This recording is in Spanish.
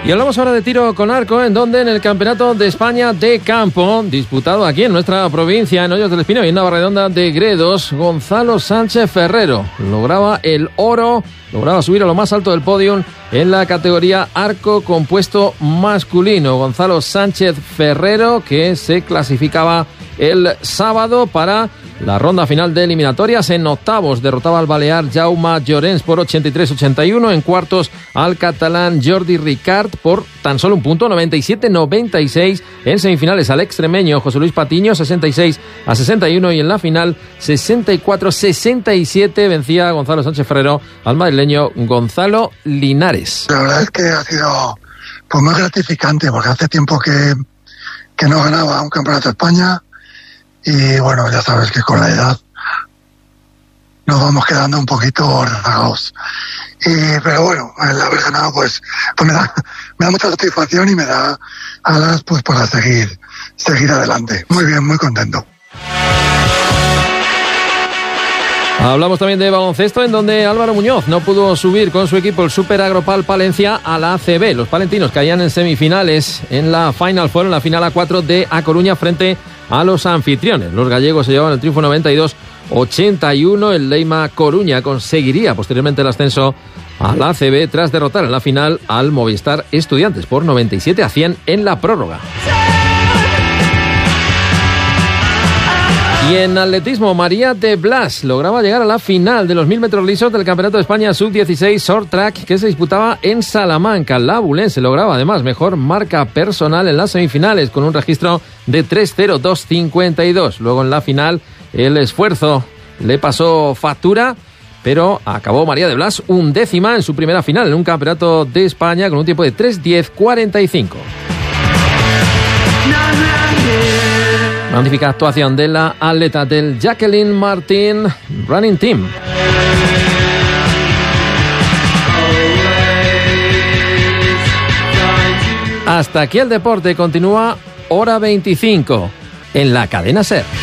Y hablamos ahora de tiro con arco, en donde en el Campeonato de España de campo, disputado aquí en nuestra provincia, en Hoyos del Espino y en Navarredonda de Gredos, Gonzalo Sánchez Ferrero lograba el oro, lograba subir a lo más alto del podium en la categoría arco compuesto masculino. Gonzalo Sánchez Ferrero, que se clasificaba el sábado para la ronda final de eliminatorias. En octavos derrotaba al balear Jaume Llorens por 83-81. En cuartos al catalán Jordi Ricard por tan solo un punto, 97-96. En semifinales al extremeño José Luis Patiño, 66-61. Y en la final 64-67 vencía Gonzalo Sánchez Ferrero al madrileño Gonzalo Linares. La verdad es que ha sido pues muy gratificante, porque hace tiempo que no ganaba un campeonato de España. Y bueno, ya sabes que con la edad nos vamos quedando un poquito rezagados. Pero bueno, el haber ganado pues me da mucha satisfacción y me da alas pues para seguir adelante. Muy bien, muy contento. Hablamos también de baloncesto, en donde Álvaro Muñoz no pudo subir con su equipo, el Super Agropal Palencia, a la ACB. Los palentinos caían en semifinales en la Final Four, en la final A4 de A Coruña frente a los anfitriones. Los gallegos se llevaban el triunfo 92-81. El Leima Coruña conseguiría posteriormente el ascenso a la ACB tras derrotar en la final al Movistar Estudiantes por 97-100 en la prórroga. Y en atletismo, María de Blas lograba llegar a la final de los 1000 metros lisos del Campeonato de España Sub-16 Short Track, que se disputaba en Salamanca. La abulense lograba además mejor marca personal en las semifinales con un registro de 3:02:52. Luego en la final el esfuerzo le pasó factura, pero acabó María de Blas 11ª en su primera final en un Campeonato de España con un tiempo de 3:10:45. Magnífica actuación de la atleta del Jacqueline Martin Running Team. Hasta aquí el deporte. Continúa Hora 25 en la cadena SER.